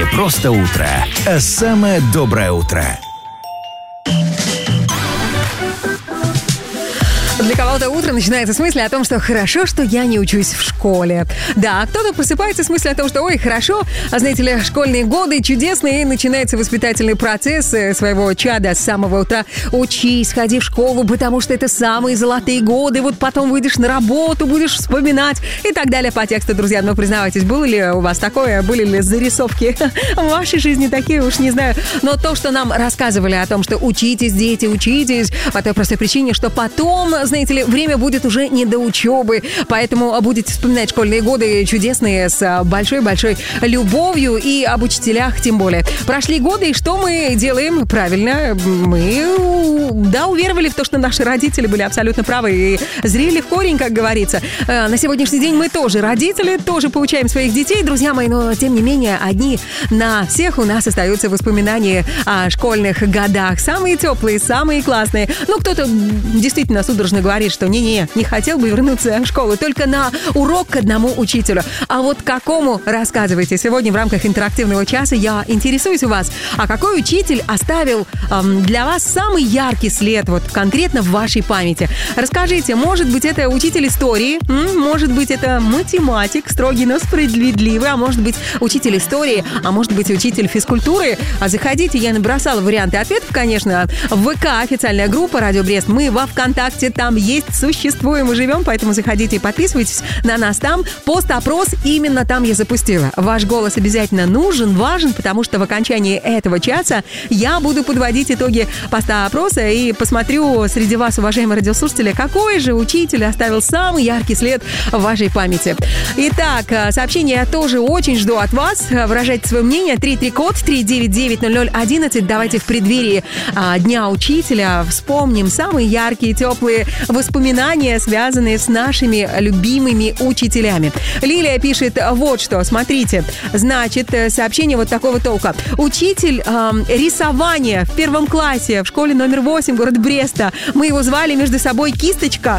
не просто утро, а самое доброе утро. Для кого-то утро начинается с мысли о том, что хорошо, что я не учусь в школе. Да, кто-то просыпается с мыслью о том, что ой, хорошо, а знаете ли, школьные годы чудесные, и начинается воспитательный процесс своего чада с самого утра. Учись, ходи в школу, потому что это самые золотые годы, вот потом выйдешь на работу, будешь вспоминать и так далее по тексту, друзья. Но признавайтесь, было ли у вас такое, были ли зарисовки в вашей жизни такие, уж не знаю. Но то, что нам рассказывали о том, что учитесь, дети, учитесь, по той простой причине, что потом, знаете ли, время будет уже не до учебы, поэтому будете вспоминать школьные годы чудесные с большой-большой любовью и об учителях тем более. Прошли годы, и что мы делаем? Правильно, мы, да, уверовали в то, что наши родители были абсолютно правы и зрели в корень, как говорится. На сегодняшний день мы тоже родители, тоже получаем своих детей, друзья мои, но тем не менее одни на всех у нас остаются воспоминания о школьных годах. Самые теплые, самые классные. Ну, кто-то действительно судорожно говорит, что не хотел бы вернуться в школу, только на урок к одному учителю. А вот какому, рассказывайте. Сегодня в рамках интерактивного часа я интересуюсь у вас, а какой учитель оставил для вас самый яркий след, вот конкретно в вашей памяти? Расскажите, может быть, это учитель истории, может быть, это математик, строгий, но справедливый, а может быть, учитель истории, а может быть, учитель физкультуры. Заходите, я набросала варианты ответов, конечно, в ВК, официальная группа «Радио Брест». Мы во ВКонтакте, там есть, существуем и живем, поэтому заходите и подписывайтесь на нас там. Пост-опрос именно там я запустила. Ваш голос обязательно нужен, важен, потому что в окончании этого часа я буду подводить итоги поста-опроса и посмотрю среди вас, уважаемые радиослушатели, какой же учитель оставил самый яркий след в вашей памяти. Итак, сообщения я тоже очень жду от вас. Выражайте свое мнение. 33-код 399-0011. Давайте в преддверии Дня учителя вспомним самые яркие, теплые воспоминания, связанные с нашими любимыми учителями. Лилия пишет вот что. Смотрите, значит, сообщение вот такого толка. Учитель рисования в 1 классе в школе номер 8 города Бреста. Мы его звали между собой Кисточка.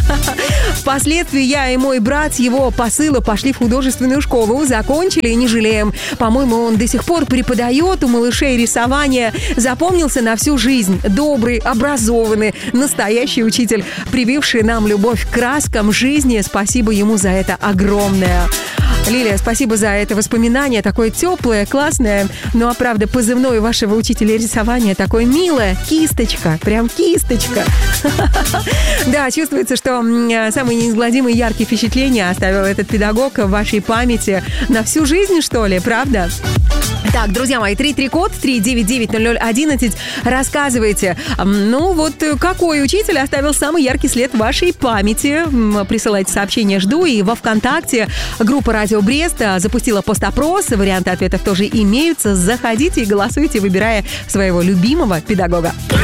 Впоследствии я и мой брат с его посыла пошли в художественную школу, закончили и не жалеем. По-моему, он до сих пор преподает у малышей рисование. Запомнился на всю жизнь. Добрый, образованный, настоящий учитель, прививший нам любовь к краскам жизни. Спасибо ему за это огромное. Лилия, спасибо за это воспоминание, такое теплое, классное. Ну, а правда, позывной вашего учителя рисования такое милое. Кисточка, прям кисточка. Да, чувствуется, что самые неизгладимые яркие впечатления оставил этот педагог в вашей памяти на всю жизнь, что ли, правда? Так, друзья мои, 33-код 399-0011. Рассказывайте, ну вот какой учитель оставил самый яркий след в вашей памяти? Присылайте сообщения, жду. И во ВКонтакте группа «Радио Брест» запустила пост-опрос. Варианты ответов тоже имеются. Заходите и голосуйте, выбирая своего любимого педагога.